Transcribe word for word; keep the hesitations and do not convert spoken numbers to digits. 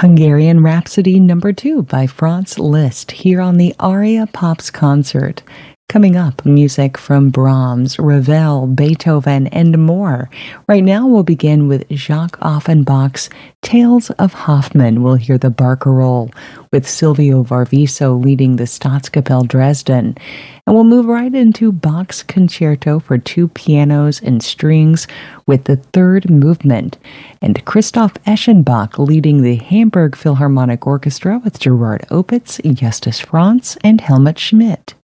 Hungarian Rhapsody Number Two by Franz Liszt here on the Aria Pops concert. Coming up, music from Brahms, Ravel, Beethoven, and more. Right now, we'll begin with Jacques Offenbach's Tales of Hoffmann. We'll hear the Barcarolle with Silvio Varviso leading the Staatskapelle Dresden. And we'll move right into Bach's Concerto for two pianos and strings with the third movement. And Christoph Eschenbach leading the Hamburg Philharmonic Orchestra with Gerard Opitz, Justus Franz, and Helmut Schmidt.